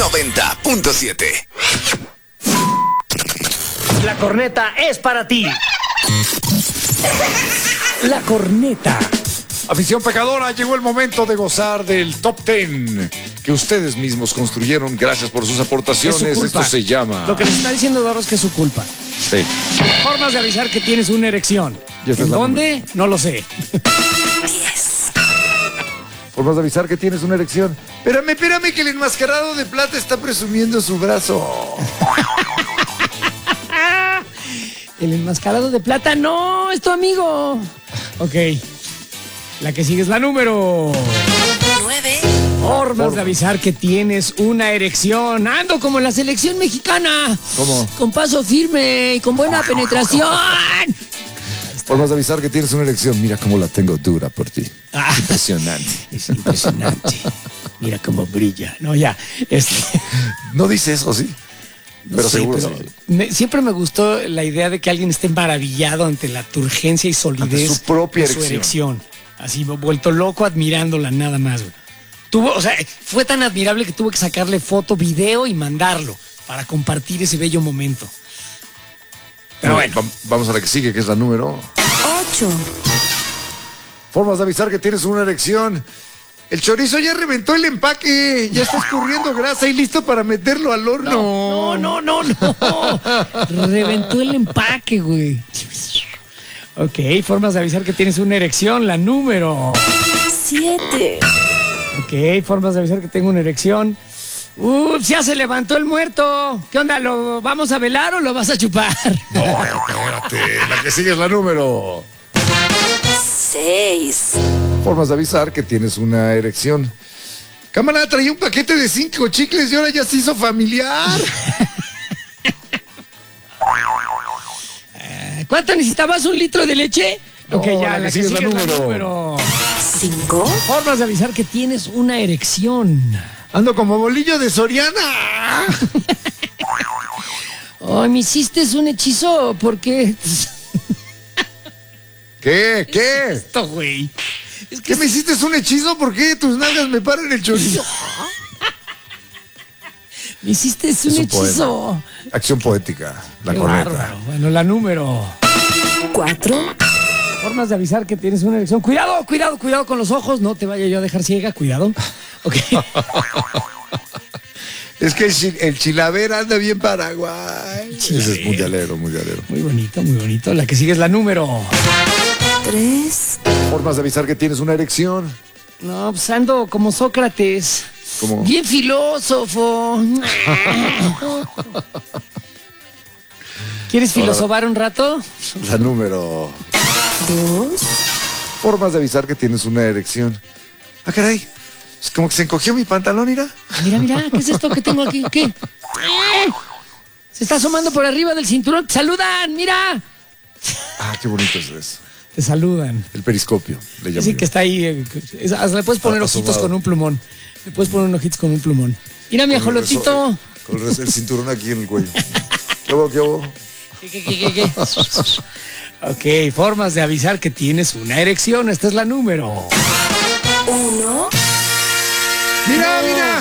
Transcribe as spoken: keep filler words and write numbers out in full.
noventa punto siete. La corneta es para ti. La corneta. Afición pecadora, llegó el momento de gozar del top ten que ustedes mismos construyeron. Gracias por sus aportaciones. Es su culpa. Esto se llama... Lo que les está diciendo Eduardo es que es su culpa. Sí. Formas de avisar que tienes una erección. Y esta ¿En es la dónde? No lo sé. Formas de avisar que tienes una erección. Espérame, espérame, que el enmascarado de plata está presumiendo su brazo. El enmascarado de plata, no, es tu amigo. Ok. La que sigue es la número nueve. Formas de avisar que tienes una erección. Ando como en la selección mexicana. ¿Cómo? Con paso firme y con buena penetración. Formas de avisar que tienes una erección. Mira cómo la tengo dura por ti. Ah, Impresionante. es impresionante. Mira cómo brilla. No, ya. Este, No dice eso, sí. no Pero sé, seguro pero sí. me- siempre me gustó la idea de que alguien esté maravillado ante la turgencia y solidez Ante su propia de su erección. erección. Así, vuelto loco admirándola nada más, güey. Tuvo, o sea, fue tan admirable que tuve que sacarle foto, video y mandarlo para compartir ese bello momento. Pero bueno, Va- Vamos a la que sigue, que es la número... ocho. Formas de avisar que tienes una erección. El chorizo ya reventó el empaque. Ya está escurriendo grasa y listo para meterlo al horno. no, no, no, no. Reventó el empaque, güey. Ok, formas de avisar que tienes una erección, la número. siete. Ok, formas de avisar que tengo una erección. Ups, ya se levantó el muerto. ¿Qué onda? ¿Lo vamos a velar o lo vas a chupar? No, espérate. La que sigue es la número. seis. Formas de avisar que tienes una erección. Cámara, traía un paquete de cinco chicles y ahora ya se hizo familiar. ¿Cuánto necesitabas? ¿Un litro de leche? No, ok, ya, la que sigue es la sigue número. número. cinco. Formas de avisar que tienes una erección. Ando como bolillo de Soriana. Oh, me hiciste un hechizo porque ¿Qué? ¿Qué? esto, güey. Es que ¿Qué me hiciste un hechizo? ¿Por qué tus nalgas me paran el chorizo? me hiciste un Es un hechizo. poema. Acción poética, la Qué corneta. bárbaro. Bueno, la número. cuatro. Formas de avisar que tienes una erección. Cuidado, cuidado, cuidado con los ojos. No te vaya yo a dejar ciega, cuidado. Ok. Es que el, chi- el chilaver anda bien Paraguay. Ese es mundialero, mundialero. Muy bonito, muy bonito. La que sigue es la número. tres. Formas de avisar que tienes una erección. No, pues ando como Sócrates. ¿Cómo? Bien filósofo. ¿Quieres filosofar un rato? La número. dos. Formas de avisar que tienes una erección. Ah, caray. Es como que se encogió mi pantalón, mira. Mira, mira, ¿qué es esto que tengo aquí? ¿Qué? ¡Eh! Se está asomando por arriba del cinturón. ¡Te saludan! ¡Mira! Ah, qué bonito es eso. Te saludan. El periscopio, le llamo Así yo. que está ahí. eh, es- hasta le puedes poner Ah, ojitos asomado. con un plumón. Le puedes poner un ojitos con un plumón. Mira, mi Con el ajolotito. reso- Con el, res- el cinturón aquí en el cuello. ¿Qué hubo, qué hubo? ¿Qué, qué, qué, qué, qué? Ok, formas de avisar que tienes una erección. Esta es la número. uno. Mira, mira.